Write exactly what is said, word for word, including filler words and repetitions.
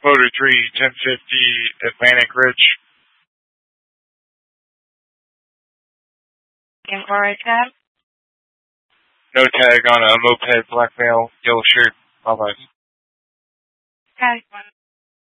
Motor three, ten fifty, Atlantic Ridge. Inquiry tab? No tag on a moped, black male, yellow shirt. Bye-bye. Okay.